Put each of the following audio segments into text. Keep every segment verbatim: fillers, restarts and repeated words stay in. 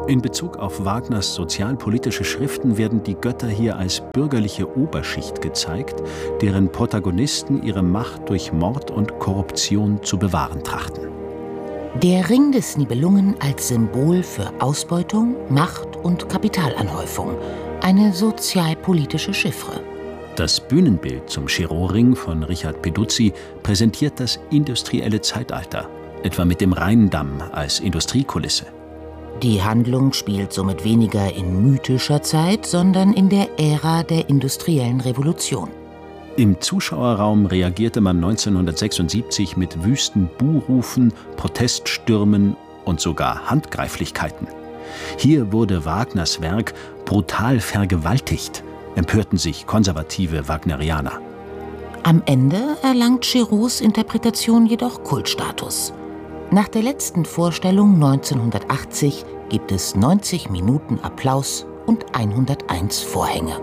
In Bezug auf Wagners sozialpolitische Schriften werden die Götter hier als bürgerliche Oberschicht gezeigt, deren Protagonisten ihre Macht durch Mord und Korruption zu bewahren trachten. Der Ring des Nibelungen als Symbol für Ausbeutung, Macht und Kapitalanhäufung. Eine sozialpolitische Chiffre. Das Bühnenbild zum Chirot-Ring von Richard Peduzzi präsentiert das industrielle Zeitalter, etwa mit dem Rheindamm als Industriekulisse. Die Handlung spielt somit weniger in mythischer Zeit, sondern in der Ära der industriellen Revolution. Im Zuschauerraum reagierte man neunzehnhundertsechsundsiebzig mit wüsten Buhrufen, Proteststürmen und sogar Handgreiflichkeiten. Hier wurde Wagners Werk brutal vergewaltigt, empörten sich konservative Wagnerianer. Am Ende erlangt Chirots Interpretation jedoch Kultstatus. Nach der letzten Vorstellung neunzehnhundertachtzig gibt es neunzig Minuten Applaus und hunderteins Vorhänge.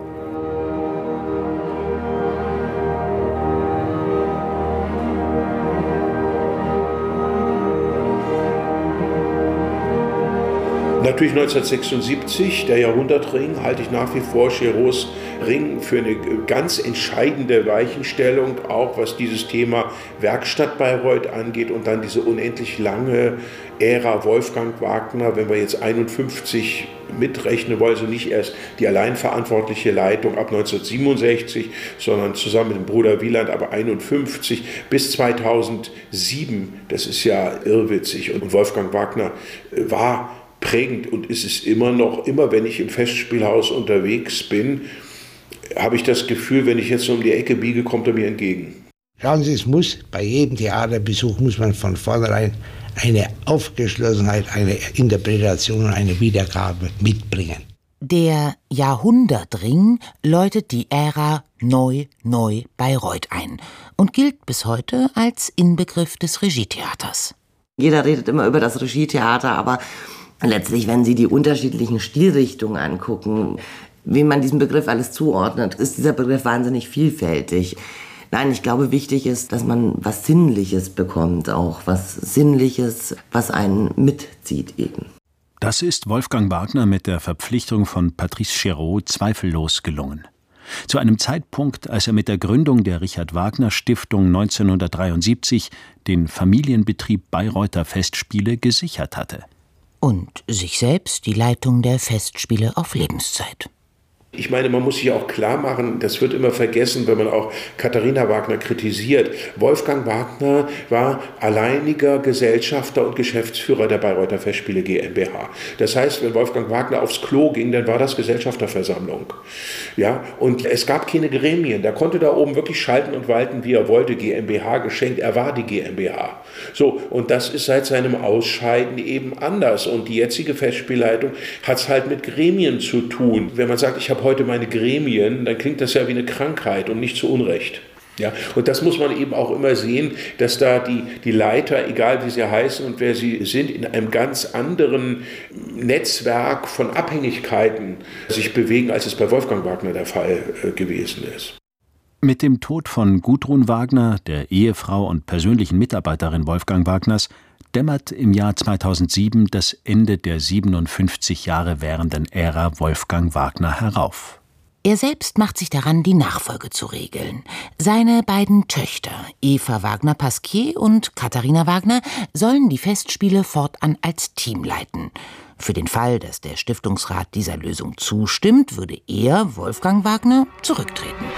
Natürlich neunzehnhundertsechsundsiebzig, der Jahrhundertring, halte ich nach wie vor Chirots Ring für eine ganz entscheidende Weichenstellung, auch was dieses Thema Werkstatt Bayreuth angeht und dann diese unendlich lange Ära Wolfgang Wagner, wenn wir jetzt einundfünfzig mitrechnen wollen, also nicht erst die alleinverantwortliche Leitung ab neunzehnhundertsiebenundsechzig, sondern zusammen mit dem Bruder Wieland aber einundfünfzig bis zweitausendsieben, das ist ja irrwitzig. Und Wolfgang Wagner war prägend und ist es immer noch, immer wenn ich im Festspielhaus unterwegs bin, habe ich das Gefühl, wenn ich jetzt um die Ecke biege, kommt er mir entgegen. Schauen Sie, es muss bei jedem Theaterbesuch muss man von vornherein eine Aufgeschlossenheit, eine Interpretation, eine Wiedergabe mitbringen. Der Jahrhundertring läutet die Ära Neu, Neu Bayreuth ein und gilt bis heute als Inbegriff des Regietheaters. Jeder redet immer über das Regietheater, aber letztlich, wenn Sie die unterschiedlichen Stilrichtungen angucken, wem man diesen Begriff alles zuordnet, ist dieser Begriff wahnsinnig vielfältig. Nein, ich glaube, wichtig ist, dass man was Sinnliches bekommt, auch was Sinnliches, was einen mitzieht eben. Das ist Wolfgang Wagner mit der Verpflichtung von Patrice Chirot zweifellos gelungen. Zu einem Zeitpunkt, als er mit der Gründung der Richard-Wagner-Stiftung neunzehnhundertdreiundsiebzig den Familienbetrieb Bayreuther Festspiele gesichert hatte. Und sich selbst die Leitung der Festspiele auf Lebenszeit. Ich meine, man muss sich auch klar machen, das wird immer vergessen, wenn man auch Katharina Wagner kritisiert. Wolfgang Wagner war alleiniger Gesellschafter und Geschäftsführer der Bayreuther Festspiele GmbH. Das heißt, wenn Wolfgang Wagner aufs Klo ging, dann war das Gesellschafterversammlung. Ja, und es gab keine Gremien. Der konnte da oben wirklich schalten und walten, wie er wollte. GmbH geschenkt, er war die GmbH. So, und das ist seit seinem Ausscheiden eben anders. Und die jetzige Festspielleitung hat es halt mit Gremien zu tun. Wenn man sagt, ich habe heute meine Gremien, dann klingt das ja wie eine Krankheit und nicht zu Unrecht. Ja, und das muss man eben auch immer sehen, dass da die, die Leiter, egal wie sie heißen und wer sie sind, in einem ganz anderen Netzwerk von Abhängigkeiten sich bewegen, als es bei Wolfgang Wagner der Fall äh, gewesen ist. Mit dem Tod von Gudrun Wagner, der Ehefrau und persönlichen Mitarbeiterin Wolfgang Wagners, dämmert im Jahr zweitausendsieben das Ende der siebenundfünfzig Jahre währenden Ära Wolfgang Wagner herauf. Er selbst macht sich daran, die Nachfolge zu regeln. Seine beiden Töchter, Eva Wagner-Pasquier und Katharina Wagner, sollen die Festspiele fortan als Team leiten. Für den Fall, dass der Stiftungsrat dieser Lösung zustimmt, würde er, Wolfgang Wagner, zurücktreten.